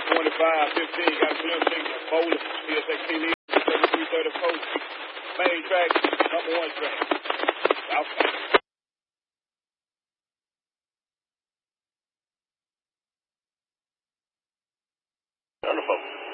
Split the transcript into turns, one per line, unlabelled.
2515, got a glimpse signal. Bowler, CSX TV, 7334. Main track, number 1 train. Southbound. On the phone.